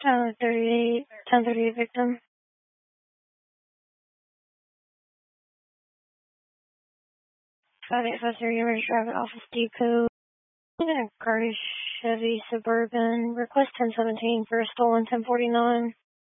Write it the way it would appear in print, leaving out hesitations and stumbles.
1038 victim. Five eight five three Emergency Rapid Office Depot. Garden Chevy Suburban. Request 1017 for a stolen 1049.